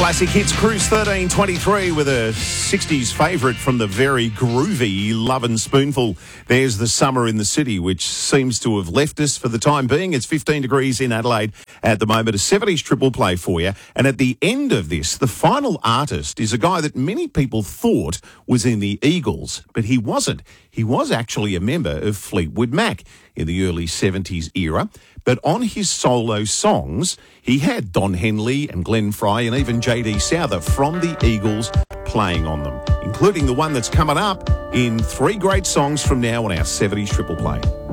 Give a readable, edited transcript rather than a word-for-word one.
Classic Hits Cruise 1323 with a 60s favourite from the very groovy Lovin' Spoonful. There's the summer in the city, which seems to have left us for the time being. It's 15 degrees in Adelaide at the moment. A 70s triple play for you. And at the end of this, the final artist is a guy that many people thought was in the Eagles, but he wasn't. He was actually a member of Fleetwood Mac in the early 70s era. But on his solo songs, he had Don Henley and Glenn Fry and even J.D. Souther from the Eagles playing on them, including the one that's coming up in 3 great songs from now on our 70s Triple Play.